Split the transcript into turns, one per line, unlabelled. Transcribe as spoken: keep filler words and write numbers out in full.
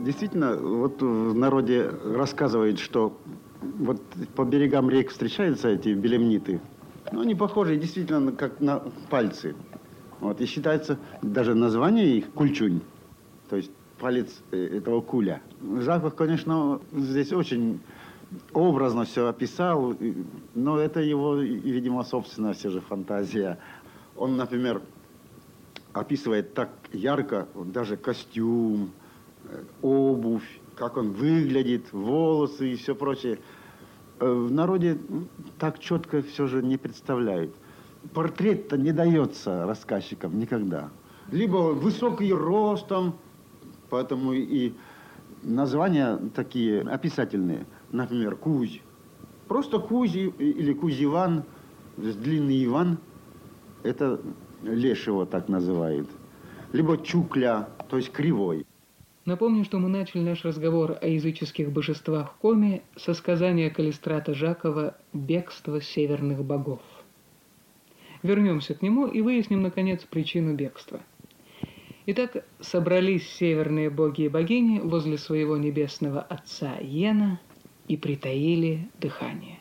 Действительно, вот в народе рассказывают, что вот по берегам рек встречаются эти белемниты. Ну, они похожи действительно как на пальцы. Вот, и считается даже название их кульчунь, то есть палец этого куля. Жаков, конечно, здесь очень образно все описал, но это его, видимо, собственная все же фантазия. Он, например, описывает так ярко даже костюм, обувь, как он выглядит, волосы и все прочее. В народе так четко все же не представляют. Портрет-то не дается рассказчикам никогда. Либо высокий ростом, поэтому и названия такие описательные. Например, Кузь. Просто Кузь или Кузь-Иван, длинный Иван, это лешего так называют. Либо Чукля, то есть кривой.
Напомню, что мы начали наш разговор о языческих божествах Коми со сказания Калистрата Жакова «Бегство северных богов». Вернемся к нему и выясним, наконец, причину бегства. Итак, собрались северные боги и богини возле своего небесного отца Йена и притаили дыхание.